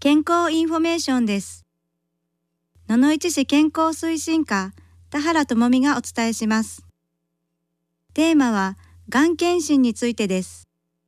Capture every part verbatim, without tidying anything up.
健康インフォメーションです。野々市市健康推進課田原智美がお伝えします。テーマはがん検診についてです。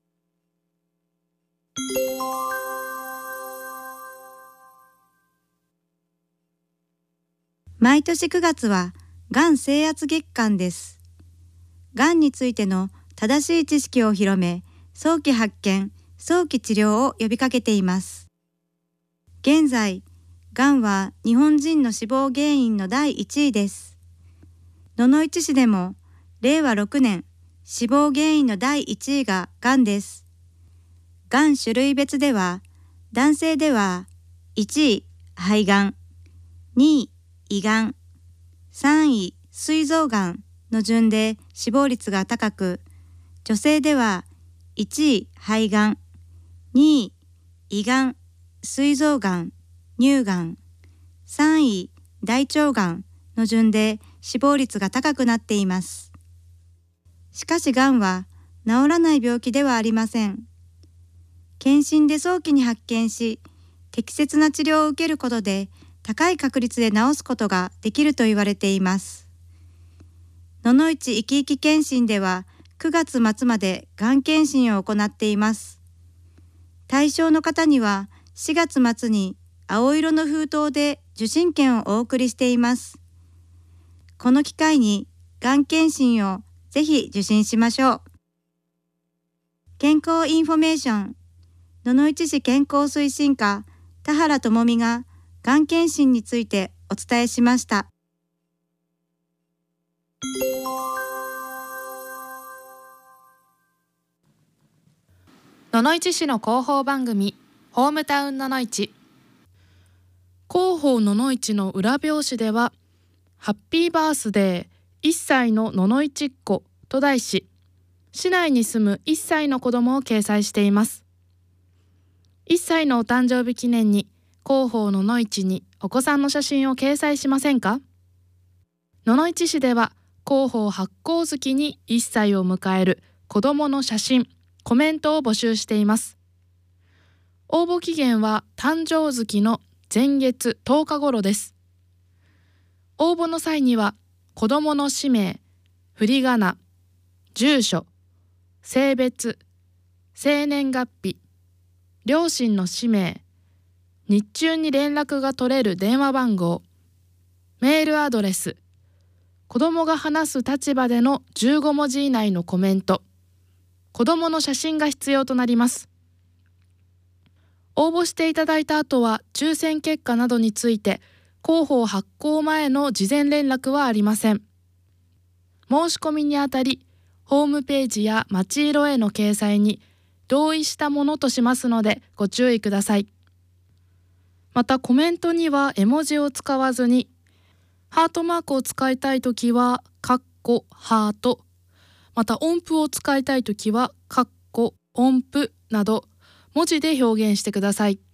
毎年くがつはがん征圧月間です。がんについての正しい知識を広め、早期発見、早期治療を呼びかけています。現在、がんは日本人の死亡原因のだいいちいです。野々市市でもれいわろくねん、死亡原因のだいいちいががんです。がん種類別では、男性ではいちい肺がん、にい胃がん、さんい膵臓がんの順で死亡率が高く、女性ではいちい肺がん、にい胃がん、膵臓がん、乳がん、さんい大腸がんの順で死亡率が高くなっています。しかしがんは治らない病気ではありません。検診で早期に発見し、適切な治療を受けることで高い確率で治すことができると言われています。野々市いきいき検診ではくがつまつまでがん検診を行っています。対象の方にはしがつまつに青色の封筒で受診券をお送りしています。この機会にがん検診をぜひ受診しましょう。健康インフォメーション、野々市市健康推進課田原智美ががん検診についてお伝えしました。 野々市市の広報番組ホームタウン野々市。広報野々市の裏表紙では、ハッピーバースデーいっさいの野々市っ子と題し、市内に住むいっさいの子どもを掲載しています。いっさいのお誕生日記念に広報野々市にお子さんの写真を掲載しませんか？野々市市では広報発行月にいっさいを迎える子どもの写真、コメントを募集しています。応募期限は誕生月の前月とおか頃です。応募の際には子どもの氏名、振り仮名、住所、性別、生年月日、両親の氏名、日中に連絡が取れる電話番号、メールアドレス、子どもが話す立場でのじゅうごもじ以内のコメント、子どもの写真が必要となります。応募していただいた後は抽選結果などについて広報発行前の事前連絡はありません。申し込みにあたり、ホームページや町色への掲載に同意したものとしますのでご注意ください。またコメントには絵文字を使わずに、ハートマークを使いたいときはカッコハート、また音符を使いたいときはカッコ音符など文字で表現してください。